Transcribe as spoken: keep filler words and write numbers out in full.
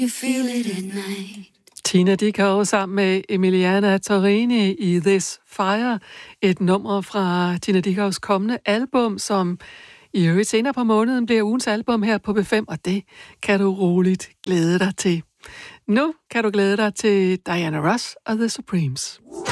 You feel it at night. Tina Dickow sammen med Emiliana Torrini i This Fire, et nummer fra Tina Dickows kommende album, som i øvrigt senere på måneden bliver ugens album her på B fem, og det kan du roligt glæde dig til. Nu kan du glæde dig til Diana Ross og The Supremes.